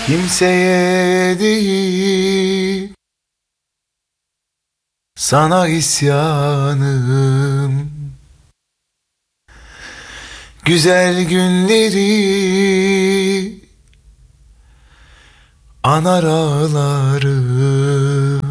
Kimseye değil, sana isyanım. Güzel günleri anar ağlarım.